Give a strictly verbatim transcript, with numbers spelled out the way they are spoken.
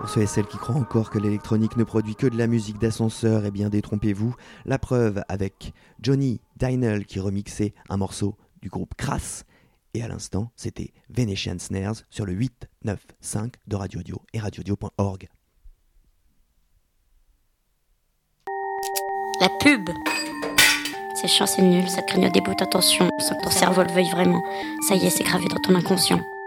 ceux et celles qui croient encore que l'électronique ne produit que de la musique d'ascenseur, eh bien détrompez-vous. La preuve avec Johnny Dynel qui remixait un morceau du groupe Crass. Et à l'instant, c'était Venetian Snares sur le huit neuf cinq de Radio Audio et radio audio point org. La pub. C'est chiant, c'est nul, ça te grignote des bouts, attention, sans que ton cerveau le veuille vraiment. Ça y est, c'est gravé dans ton inconscient.